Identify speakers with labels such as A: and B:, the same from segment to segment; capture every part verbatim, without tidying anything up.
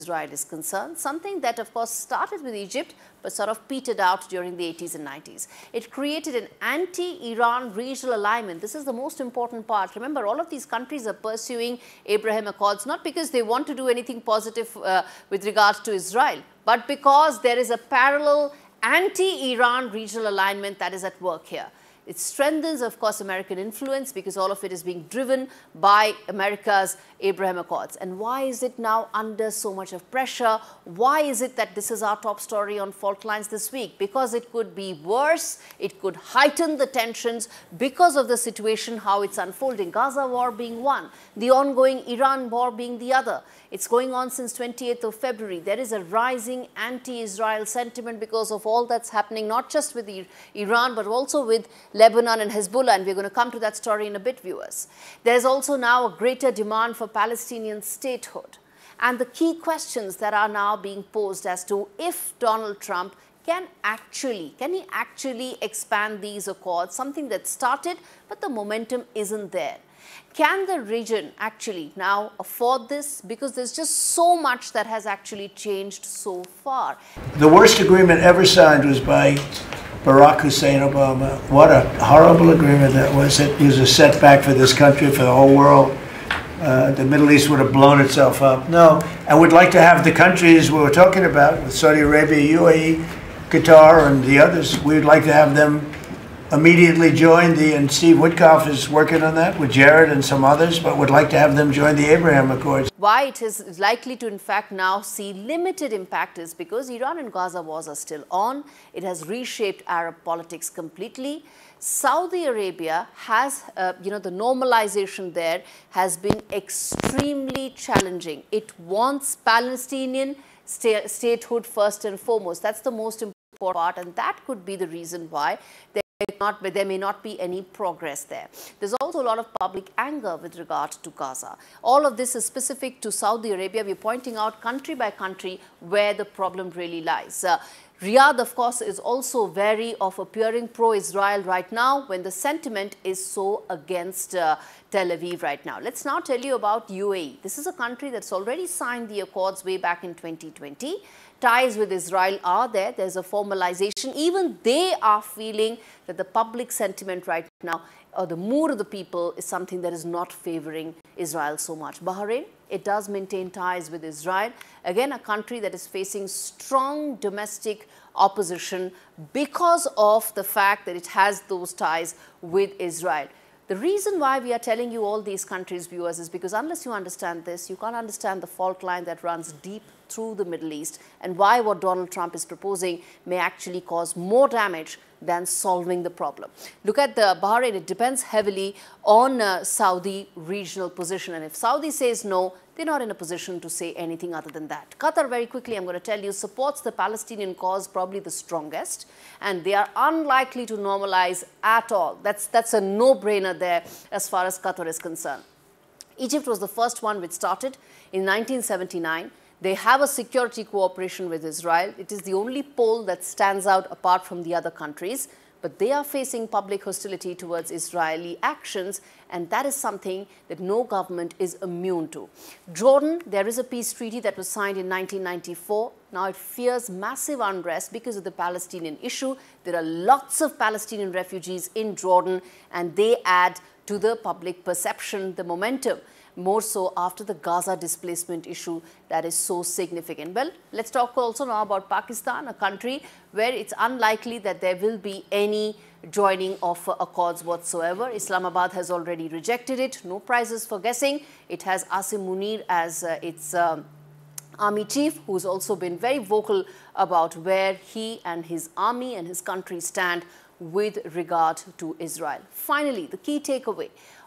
A: Israel is concerned, something that of course started with Egypt but sort of petered out during the eighties and nineties. It created an anti-Iran regional alignment. This is the most important part. Remember, all of these countries are pursuing Abraham Accords not because they want to do anything positive uh, with regards to Israel, but because there is a parallel anti-Iran regional alignment that is at work here. It strengthens, of course, American influence because all of it is being driven by America's Abraham Accords. And why is it now under so much of pressure? Why is it that this is our top story on Fault Lines this week? Because it could be worse, it could heighten the tensions because of the situation, how it's unfolding. Gaza war being one, the ongoing Iran war being the other. It's going on since twenty-eighth of February. There is a rising anti-Israel sentiment because of all that's happening, not just with Iran, but also with Lebanon and Hezbollah. And we're going to come to that story in a bit, viewers. There's also now a greater demand for Palestinian statehood. And the key questions that are now being posed as to if Donald Trump can actually, can he actually expand these accords, something that started, but the momentum isn't there. Can the region actually now afford this? Because there's just so much that has actually changed so far.
B: The worst agreement ever signed was by Barack Hussein Obama. What a horrible agreement that was. It was a setback for this country, for the whole world. Uh, the Middle East would have blown itself up. No, I would like to have the countries we were talking about, with Saudi Arabia, U A E, Qatar, and the others, we would like to have them immediately join the, and Steve Witkoff is working on that with Jared and some others, but would like to have them join the Abraham Accords.
A: Why it is likely to in fact now see limited impact is because Iran and Gaza wars are still on. It has reshaped Arab politics completely. Saudi Arabia has, uh, you know, the normalization there has been extremely challenging. It wants Palestinian sta statehood first and foremost. That's the most important part, and that could be the reason why they Not, but there may not be any progress there. There's also a lot of public anger with regard to Gaza. All of this is specific to Saudi Arabia. We're pointing out country by country where the problem really lies. Uh, Riyadh, of course, is also wary of appearing pro-Israel right now when the sentiment is so against uh, Tel Aviv right now. Let's now tell you about U A E. This is a country that's already signed the accords way back in twenty twenty. Ties with Israel are there. There's a formalization. Even they are feeling that the public sentiment right now, or the mood of the people, is something that is not favoring Israel so much. Bahrain, it does maintain ties with Israel. Again, a country that is facing strong domestic opposition because of the fact that it has those ties with Israel. The reason why we are telling you all these countries, viewers, is because unless you understand this, you can't understand the fault line that runs deep through the Middle East and why what Donald Trump is proposing may actually cause more damage than solving the problem. Look at the Bahrain. It depends heavily on uh, Saudi regional position. And if Saudi says no, they're not in a position to say anything other than that. Qatar, very quickly, I'm going to tell you, supports the Palestinian cause probably the strongest. And they are unlikely to normalize at all. That's, that's a no-brainer there as far as Qatar is concerned. Egypt was the first one which started in nineteen seventy-nine. They have a security cooperation with Israel. It is the only pole that stands out apart from the other countries. But they are facing public hostility towards Israeli actions, and that is something that no government is immune to. Jordan, there is a peace treaty that was signed in nineteen ninety-four. Now it fears massive unrest because of the Palestinian issue. There are lots of Palestinian refugees in Jordan, and they add to the public perception, the momentum. More so after the Gaza displacement issue that is so significant. Well, let's talk also now about Pakistan, a country where it's unlikely that there will be any joining of uh, accords whatsoever. Islamabad has already rejected it. No prizes for guessing. It has Asim Munir as uh, its um, army chief, who's also been very vocal about where he and his army and his country stand with regard to Israel. Finally, the key takeaway.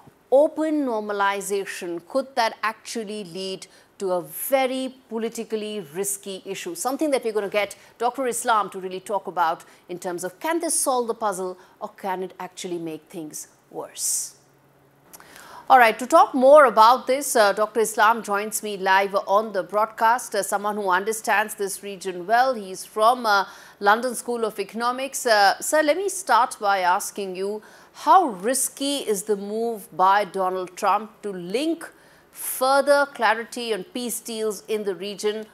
A: Open normalization, could that actually lead to a very politically risky issue? Something that we're going to get Doctor Islam to really talk about in terms of, can this solve the puzzle or can it actually make things worse? All right, to talk more about this, uh, Doctor Islam joins me live on the broadcast, uh, someone who understands this region well. He's from uh, London School of Economics. Uh, sir, let me start by asking you, how risky is the move by Donald Trump to link further clarity on peace deals in the region